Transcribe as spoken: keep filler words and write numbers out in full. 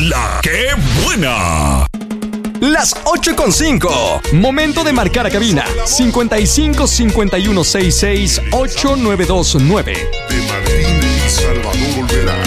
¡La que buena! Las ocho con cinco. Momento de marcar a cabina. cincuenta y cinco cincuenta y uno sesenta y seis ocho nueve dos nueve. De Martín y Salvador Olvera.